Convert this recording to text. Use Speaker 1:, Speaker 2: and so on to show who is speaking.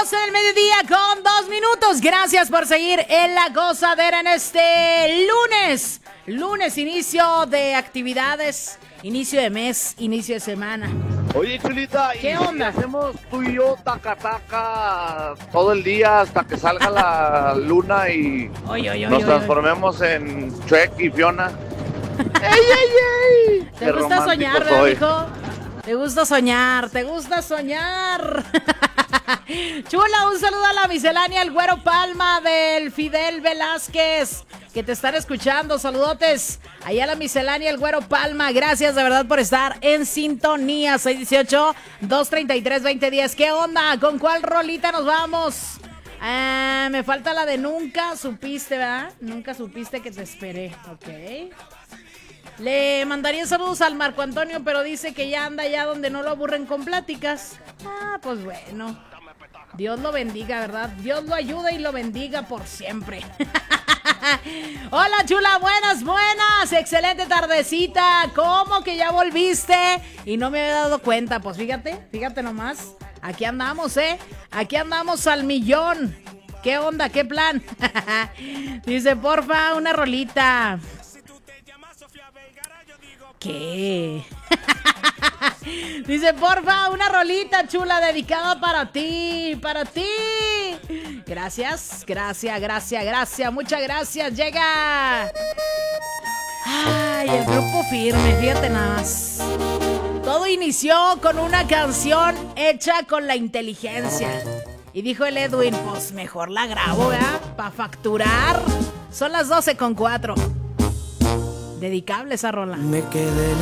Speaker 1: 12 del mediodía con 2 minutos. Gracias por seguir en La Gozadera en este lunes. Lunes, inicio de actividades, inicio de mes, inicio de semana.
Speaker 2: Oye, Chulita,
Speaker 1: ¿qué onda?
Speaker 2: Si hacemos tú y yo taca-taca todo el día hasta que salga la luna y nos transformemos en Shrek y Fiona.
Speaker 1: ¡Ey! ¿Te
Speaker 2: Qué
Speaker 1: gusta soñar,
Speaker 2: romántico soy.
Speaker 1: hijo? ¿Te gusta soñar? ¿Te gusta soñar? Chula, un saludo a la miscelánea, el Güero Palma del Fidel Velázquez, que te están escuchando. Saludotes allá a la miscelánea, el Güero Palma. Gracias de verdad por estar en sintonía. 618-233-2010. ¿Qué onda? ¿Con cuál rolita nos vamos? Me falta la de Nunca Supiste, ¿verdad? Nunca supiste que te esperé, ok. Le mandaría saludos al Marco Antonio, pero dice que ya anda allá donde no lo aburren con pláticas. Pues bueno. Dios lo bendiga, ¿verdad? Dios lo ayude y lo bendiga por siempre. Hola, chula, buenas. Excelente tardecita. ¿Cómo que ya volviste? Y no me había dado cuenta. Pues fíjate nomás. Aquí andamos, Aquí andamos al millón. ¿Qué onda? ¿Qué plan? Dice, porfa, una rolita. ¿Qué? Dice, porfa, una rolita, chula, dedicada para ti. Gracias. Muchas gracias. Llega. Ay, el grupo firme, fíjate nada más. Todo inició con una canción hecha con la inteligencia. Y dijo el Edwin, pues mejor la grabo, ¿verdad? Para facturar. Son las 12:04. Dedicable esa rola.
Speaker 3: Me quedé en